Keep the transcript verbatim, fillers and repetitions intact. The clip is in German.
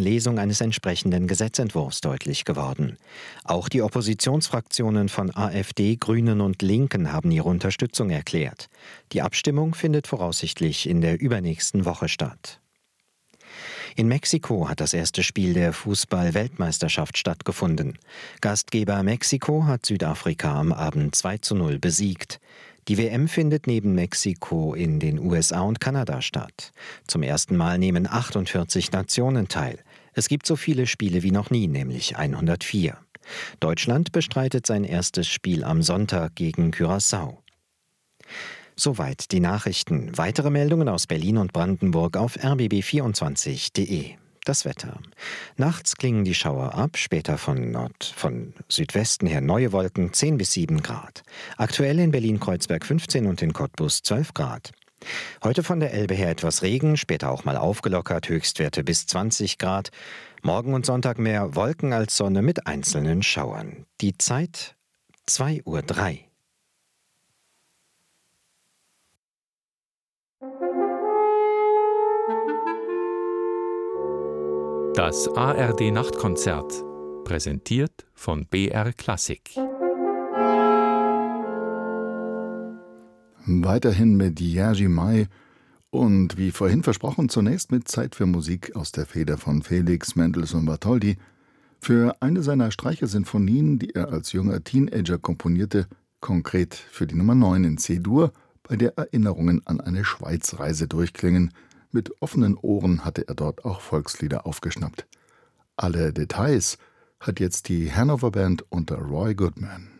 Lesung eines entsprechenden Gesetzentwurfs deutlich geworden. Auch die Oppositionsfraktionen von AfD, Grünen und Linken haben ihre Unterstützung erklärt. Die Abstimmung findet voraussichtlich in der übernächsten Woche statt. In Mexiko hat das erste Spiel der Fußball-Weltmeisterschaft stattgefunden. Gastgeber Mexiko hat Südafrika am Abend zwei zu null besiegt. Die W M findet neben Mexiko in den U S A und Kanada statt. Zum ersten Mal nehmen achtundvierzig Nationen teil. Es gibt so viele Spiele wie noch nie, nämlich hundertvier. Deutschland bestreitet sein erstes Spiel am Sonntag gegen Curaçao. Soweit die Nachrichten. Weitere Meldungen aus Berlin und Brandenburg auf r b b vierundzwanzig punkt d e. Das Wetter. Nachts klingen die Schauer ab, später von Nord, von Südwesten her neue Wolken, zehn bis sieben Grad. Aktuell in Berlin-Kreuzberg fünfzehn und in Cottbus zwölf Grad. Heute von der Elbe her etwas Regen, später auch mal aufgelockert, Höchstwerte bis zwanzig Grad. Morgen und Sonntag mehr Wolken als Sonne mit einzelnen Schauern. Die Zeit zwei Uhr drei. Das A R D-Nachtkonzert, präsentiert von B R Klassik. Weiterhin mit Jerzy May und wie vorhin versprochen, zunächst mit Zeit für Musik aus der Feder von Felix Mendelssohn Bartholdy. Für eine seiner Streichersinfonien, die er als junger Teenager komponierte, konkret für die Nummer neun in C-Dur, bei der Erinnerungen an eine Schweizreise durchklingen. Mit offenen Ohren hatte er dort auch Volkslieder aufgeschnappt. Alle Details hat jetzt die Hanover Band unter Roy Goodman.